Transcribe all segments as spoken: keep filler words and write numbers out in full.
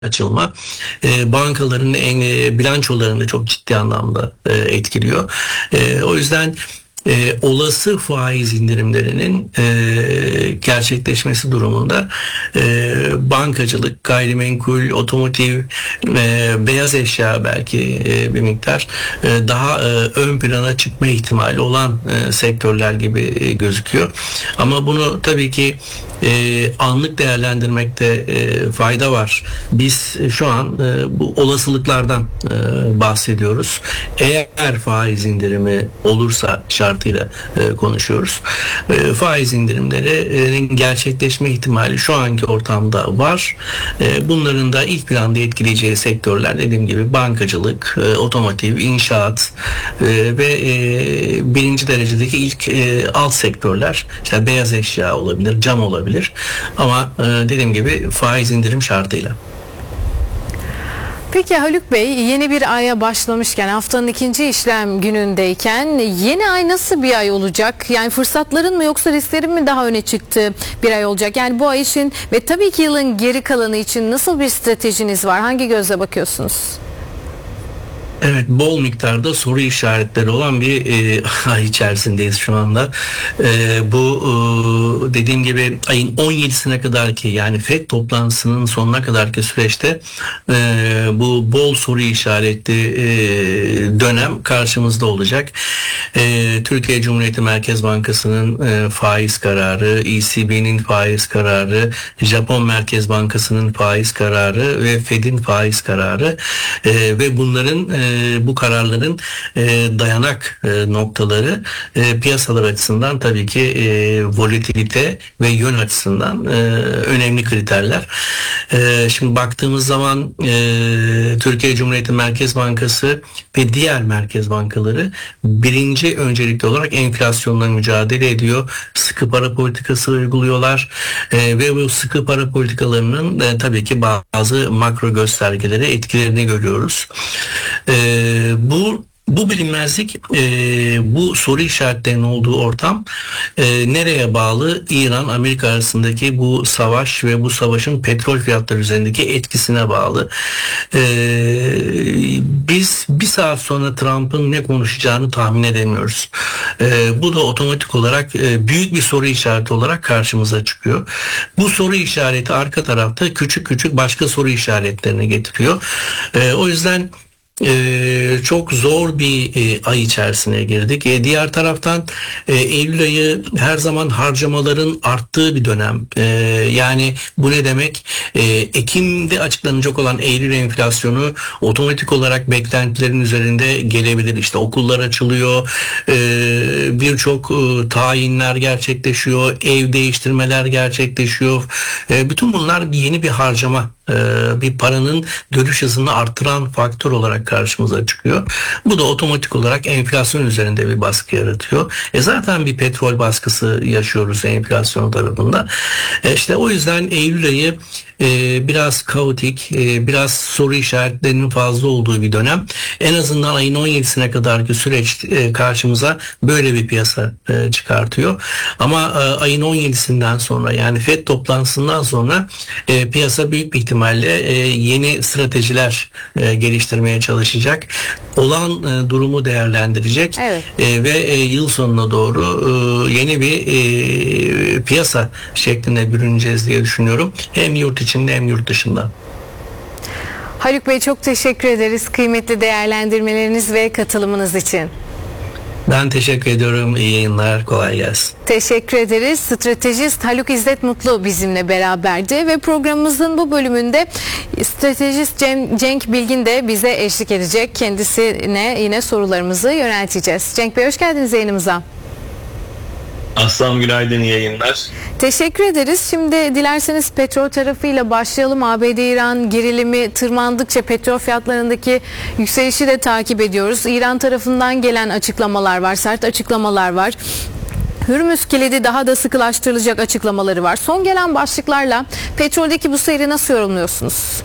açılma e, bankaların en, e, bilançolarını çok ciddi anlamda e, etkiliyor. E, o yüzden e, olası faiz indirimlerinin e, gerçekleşmesi durumunda e, bankacılık, gayrimenkul, otomotiv, e, beyaz eşya belki e, bir miktar e, daha e, ön plana çıkma ihtimali olan e, sektörler gibi e, gözüküyor. Ama bunu tabii ki e, anlık değerlendirmekte e, fayda var. Biz şu an e, bu olasılıklardan e, bahsediyoruz. Eğer faiz indirimi olursa şartıyla e, konuşuyoruz. E, faiz indirimlerinin gerçekleşme ihtimali şu anki ortamda var. E, bunların da ilk planda etkileyeceği sektörler dediğim gibi bankacılık, e, otomotiv, inşaat e, ve e, birinci derecedeki ilk e, alt sektörler. İşte beyaz eşya olabilir, cam olabilir. Ama e, dediğim gibi faiz indirim şartıyla. Peki Haluk Bey, yeni bir aya başlamışken, haftanın ikinci işlem günündeyken yeni ay nasıl bir ay olacak? Yani fırsatların mı yoksa risklerin mi daha öne çıktığı bir ay olacak? Yani bu ay için ve tabii ki yılın geri kalanı için nasıl bir stratejiniz var? Hangi gözle bakıyorsunuz? Evet, bol miktarda soru işaretleri olan bir e, ay içerisindeyiz şu anda. E, bu e, dediğim gibi ayın on yedisine kadar ki yani F E D toplantısının sonuna kadar ki süreçte e, bu bol soru işaretli e, dönem karşımızda olacak. E, Türkiye Cumhuriyeti Merkez Bankası'nın e, faiz kararı, E C B'nin faiz kararı, Japon Merkez Bankası'nın faiz kararı ve F E D'in faiz kararı e, ve bunların e, bu kararların e, dayanak e, noktaları e, piyasalar açısından tabii ki e, volatilite ve yön açısından e, önemli kriterler. E, şimdi baktığımız zaman e, Türkiye Cumhuriyeti Merkez Bankası ve diğer merkez bankaları birinci öncelikli olarak enflasyonla mücadele ediyor. Sıkı para politikası uyguluyorlar e, ve bu sıkı para politikalarının e, tabii ki bazı makro göstergeleri etkilerini görüyoruz. E, bu Bu bilinmezlik, e, bu soru işaretlerinin olduğu ortam e, nereye bağlı? İran-Amerika arasındaki bu savaş ve bu savaşın petrol fiyatları üzerindeki etkisine bağlı. E, biz bir saat sonra Trump'ın ne konuşacağını tahmin edemiyoruz. E, bu da otomatik olarak e, büyük bir soru işareti olarak karşımıza çıkıyor. Bu soru işareti arka tarafta küçük küçük başka soru işaretlerini getiriyor. E, o yüzden Ee, çok zor bir e, ay içerisine girdik. E, diğer taraftan e, Eylül ayı her zaman harcamaların arttığı bir dönem. E, yani bu ne demek? E, Ekim'de açıklanacak olan Eylül enflasyonu otomatik olarak beklentilerin üzerinde gelebilir. İşte okullar açılıyor, e, birçok e, tayinler gerçekleşiyor, ev değiştirmeler gerçekleşiyor. E, bütün bunlar yeni bir harcama. Bir paranın dönüş hızını artıran faktör olarak karşımıza çıkıyor. Bu da otomatik olarak enflasyon üzerinde bir baskı yaratıyor. E zaten bir petrol baskısı yaşıyoruz enflasyon tarafında. E işte o yüzden Eylül ayı e, biraz kaotik, e, biraz soru işaretlerinin fazla olduğu bir dönem. En azından ayın on yedisine kadarki süreç e, karşımıza böyle bir piyasa e, çıkartıyor. Ama e, ayın on yedisinden sonra yani F E D toplantısından sonra e, piyasa büyük bir ihtimalle e, yeni stratejiler e, geliştirmeye çalışacak. Olan e, durumu değerlendirecek. Evet. E, ve e, yıl sonuna doğru e, yeni bir e, piyasa şeklinde bürüneceğiz diye düşünüyorum. Hem yurt içinde hem yurt dışında. Haluk Bey, çok teşekkür ederiz kıymetli değerlendirmeleriniz ve katılımınız için. Ben teşekkür ediyorum. İyi yayınlar. Kolay gelsin. Teşekkür ederiz. Stratejist Haluk İzzet Mutlu bizimle beraberdi ve programımızın bu bölümünde stratejist Cenk Bilgin de bize eşlik edecek. Kendisine yine sorularımızı yönelteceğiz. Cenk Bey, hoş geldiniz yayınımıza. Aslan, günaydın, iyi yayınlar. Teşekkür ederiz. Şimdi dilerseniz petrol tarafıyla başlayalım. A B D-İran gerilimi tırmandıkça petrol fiyatlarındaki yükselişi de takip ediyoruz. İran tarafından gelen açıklamalar var, sert açıklamalar var. Hürmüz kilidi daha da sıkılaştırılacak açıklamaları var. Son gelen başlıklarla petroldeki bu seyri nasıl yorumluyorsunuz?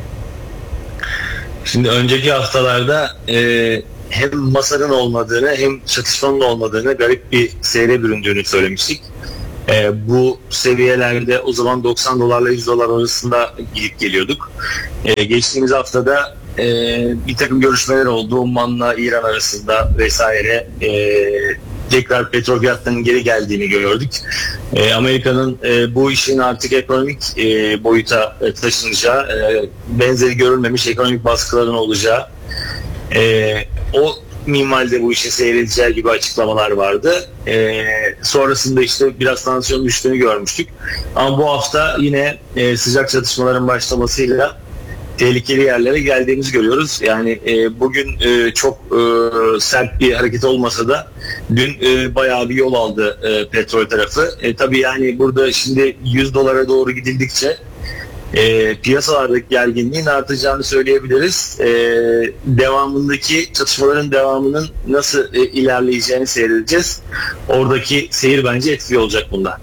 Şimdi önceki haftalarda e, hem masanın olmadığını hem çatışmanın olmadığını, garip bir seyre büründüğünü söylemiştik. E, bu seviyelerde o zaman doksan dolarla yüz dolar arasında gidip geliyorduk. E, geçtiğimiz haftada e, bir takım görüşmeler oldu. Umman'la İran arasında vesaire. E, tekrar petrol fiyatlarının geri geldiğini gördük. E, Amerika'nın e, bu işin artık ekonomik e, boyuta e, taşınacağı, e, benzeri görülmemiş ekonomik baskıların olacağı, e, o minvalde bu işin seyredeceği gibi açıklamalar vardı. E, sonrasında işte biraz tansiyon düştüğünü görmüştük. Ama bu hafta yine e, sıcak çatışmaların başlamasıyla tehlikeli yerlere geldiğimizi görüyoruz. Yani e, bugün e, çok e, sert bir hareket olmasa da dün e, bayağı bir yol aldı e, petrol tarafı. E, tabii yani burada şimdi yüz dolara doğru gidildikçe e, piyasalardaki gerginliğin artacağını söyleyebiliriz. E, devamındaki çatışmaların devamının nasıl e, ilerleyeceğini seyredeceğiz. Oradaki seyir bence etkili olacak bunda.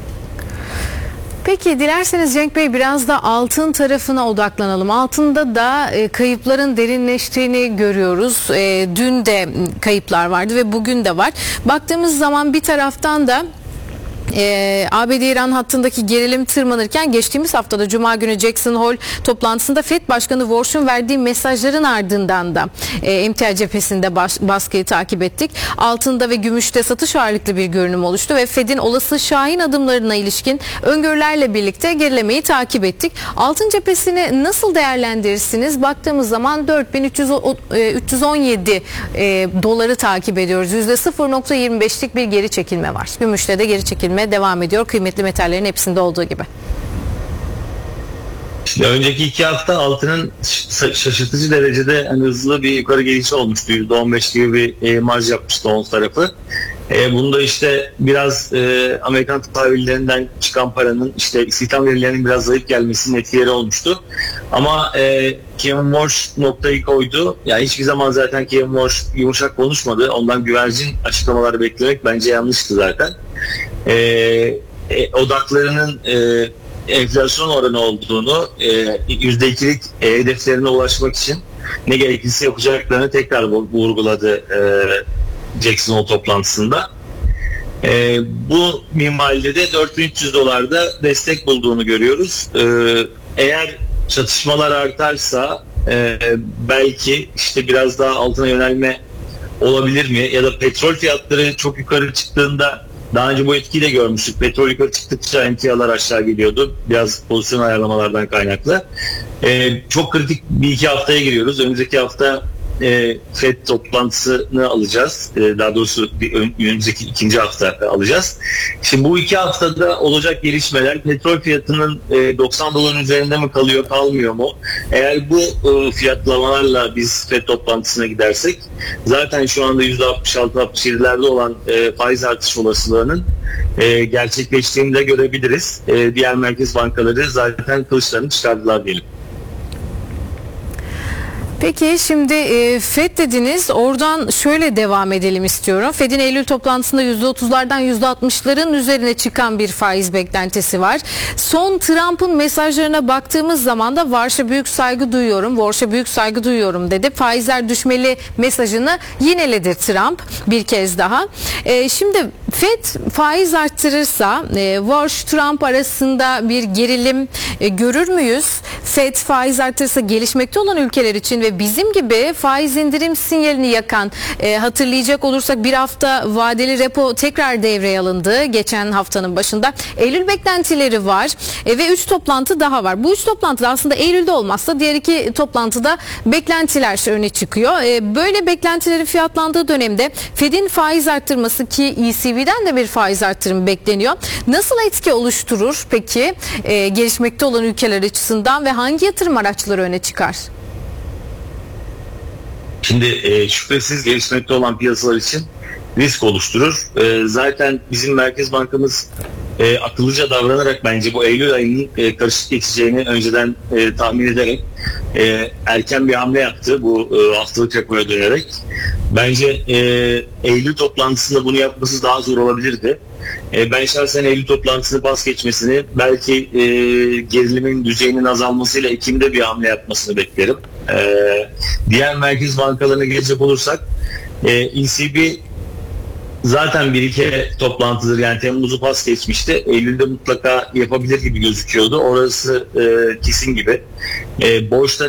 Peki dilerseniz Cenk Bey biraz da altın tarafına odaklanalım. Altında da e, kayıpların derinleştiğini görüyoruz. E, dün de kayıplar vardı ve bugün de var. Baktığımız zaman bir taraftan da Ee, A B D-İran hattındaki gerilim tırmanırken geçtiğimiz haftada Cuma günü Jackson Hole toplantısında Fed Başkanı Warsh'un verdiği mesajların ardından da e, emtia cephesinde baş, baskıyı takip ettik. Altında ve gümüşte satış ağırlıklı bir görünüm oluştu ve Fed'in olası şahin adımlarına ilişkin öngörülerle birlikte gerilemeyi takip ettik. Altın cephesini nasıl değerlendirirsiniz? Baktığımız zaman dört bin üç yüz on yedi e, doları takip ediyoruz. yüzde sıfır virgül yirmi beşlik bir geri çekilme var. Gümüşte de geri çekilme devam ediyor. Kıymetli metallerin hepsinde olduğu gibi. Şimdi önceki iki hafta altının şaşırtıcı derecede hani hızlı bir yukarı gelişi olmuştu. yüzde on beş gibi bir e, marj yapmıştı ons tarafı. E, bunda işte biraz e, Amerikan tahvillerinden çıkan paranın işte istihdam verilerinin biraz zayıf gelmesinin etkileri olmuştu. Ama e, Kevin Walsh noktayı koydu. Yani hiçbir zaman zaten Kevin Walsh yumuşak konuşmadı. Ondan güvercin açıklamaları beklemek bence yanlıştı zaten. E, e, odaklarının e, enflasyon oranı olduğunu, e, yüzde ikilik e, hedeflerine ulaşmak için ne gerekirse yapacaklarını tekrar vurguladı e, Jackson Hole toplantısında. E, bu minvalde de dört bin üç yüz dolarda destek bulduğunu görüyoruz. E, eğer çatışmalar artarsa e, belki işte biraz daha altına yönelme olabilir mi? Ya da petrol fiyatları çok yukarı çıktığında, daha önce bu etkiyi de görmüştük. Petrol yukarı çıktıkça emtialar aşağı gidiyordu. Biraz pozisyon ayarlamalardan kaynaklı. Ee, çok kritik bir iki haftaya giriyoruz. Önümüzdeki hafta e, Fed toplantısını alacağız. E, daha doğrusu bir ön, önümüzdeki ikinci hafta alacağız. Şimdi bu iki haftada olacak gelişmeler, petrol fiyatının e, doksan doların üzerinde mi kalıyor, kalmıyor mu? Eğer bu e, fiyatlamalarla biz Fed toplantısına gidersek, zaten şu anda yüzde altmış altı altmış yedilerde olan e, faiz artış olasılığının e, gerçekleştiğini de görebiliriz. E, diğer merkez bankaları zaten kılıçlarını çıkardılar diyelim. Peki şimdi e, Fed dediniz, oradan şöyle devam edelim istiyorum. Fed'in Eylül toplantısında yüzde otuzlardan yüzde altmışların üzerine çıkan bir faiz beklentisi var. Son Trump'ın mesajlarına baktığımız zaman da Warsh'a büyük saygı duyuyorum, Warsh'a büyük saygı duyuyorum dedi. Faizler düşmeli mesajını yineledi Trump bir kez daha. E, şimdi Fed faiz arttırırsa e, Warsh Trump arasında bir gerilim e, görür müyüz? Fed faiz arttırırsa gelişmekte olan ülkeler için ve bizim gibi faiz indirim sinyalini yakan, e, hatırlayacak olursak bir hafta vadeli repo tekrar devreye alındı geçen haftanın başında. Eylül beklentileri var e, ve üç toplantı daha var. Bu üç toplantı aslında Eylül'de olmazsa diğer iki toplantıda beklentiler öne çıkıyor. E, böyle beklentilerin fiyatlandığı dönemde Fed'in faiz arttırması, ki E C B'den de bir faiz arttırımı bekleniyor, nasıl etki oluşturur peki e, gelişmekte olan ülkeler açısından ve hangi yatırım araçları öne çıkar? Şimdi e, şüphesiz gelişmekte olan piyasalar için risk oluşturur. E, zaten bizim Merkez Bankamız e, akıllıca davranarak bence bu Eylül ayının e, karışık geçeceğini önceden e, tahmin ederek e, erken bir hamle yaptı bu e, haftalık repoya dönerek. Bence e, Eylül toplantısında bunu yapması daha zor olabilirdi. E, ben şahsen Eylül toplantısını pas geçmesini, belki e, gerilimin düzeyinin azalmasıyla Ekim'de bir hamle yapmasını beklerim. E, diğer merkez bankalarına gelecek olursak e, E C B zaten bir iki toplantıdır, yani Temmuz'u pas geçmişti. Eylül'de mutlaka yapabilir gibi gözüküyordu. Orası e, kesin gibi. E, borçlar